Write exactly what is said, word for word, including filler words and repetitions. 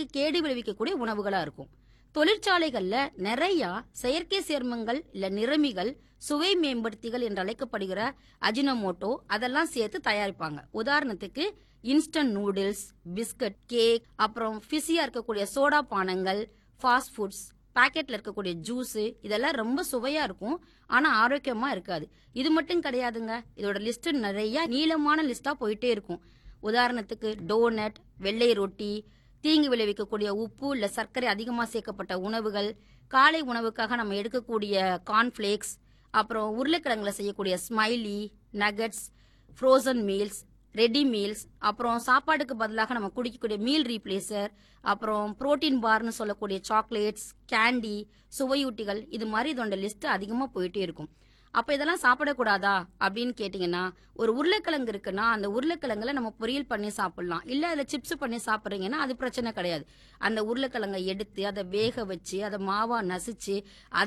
உடலுக்கு கேடு விளைவிக்கக்கூடிய உணவுகளா இருக்கும். தொழிற்சாலைகள்ல நிறைய செயற்கை சேர்மங்கள் இல்ல நிறமிகள், சுவை மேம்படுத்திகள் என்று அழைக்கப்படுகிற அஜினோமோட்டோ அதெல்லாம் சேர்த்து தயாரிப்பாங்க. உதாரணத்துக்கு இன்ஸ்டன்ட் நூடுல்ஸ், பிஸ்கட், கேக், அப்புறம் ஃபிஸியா இருக்கக்கூடிய சோடா பானங்கள், ஃபாஸ்ட் ஃபுட்ஸ், பாக்கெட்ல இருக்கக்கூடிய ஜூஸ் இதெல்லாம் ரொம்ப சுவையா இருக்கும். ஆனா ஆரோக்கியமா இருக்காது. இது மட்டும் கிடையாதுங்க. இதோட லிஸ்ட் நிறைய நீளமான லிஸ்டா போயிட்டே இருக்கும். உதாரணத்துக்கு டோனட், வெள்ளை ரொட்டி, தீங்கு விளைவிக்கக்கூடிய உப்பு இல்ல சர்க்கரை அதிகமா சேர்க்கப்பட்ட உணவுகள், காலை உணவுக்காக நம்ம எடுக்கக்கூடிய கார்ன்ஃபிளேக்ஸ், அப்புறம் உருளைக்கிழங்குல செய்யக்கூடிய smiley, nuggets, frozen meals, ready meals, அப்புறம் சாப்பாடுக்கு பதிலாக நம்ம குடிக்கக்கூடிய மீல் ரீப்ளேசர், அப்புறம் புரோட்டீன் பார்னு சொல்லக்கூடிய சாக்லேட்ஸ், கேண்டி, சுவையூட்டிகள், இது மாதிரி இதோட லிஸ்ட் அதிகமா போயிட்டே இருக்கும். அப்ப இதெல்லாம் சாப்பிடக்கூடாதா அப்படின்னு கேட்டீங்கன்னா, ஒரு உருளைக்கிழங்கு இருக்குன்னா அந்த உருளைக்கிழங்குல நம்ம பொரியல் பண்ணி சாப்பிடலாம். இல்ல அதுல சிப்ஸ் பண்ணி சாப்பிடுறீங்கன்னா அது பிரச்சனை கிடையாது. அந்த உருளைக்கிழங்கை எடுத்து அதை வேக வச்சு அதை மாவா நசிச்சு